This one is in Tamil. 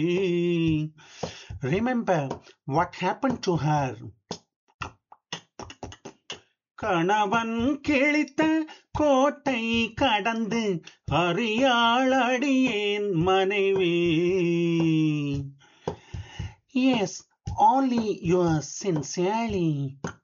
Remember what happened to her? கணவன் கிழித்த கோட்டை கடந்து அறியாளடியேன் மனைவி. Yes, only yours sincerely.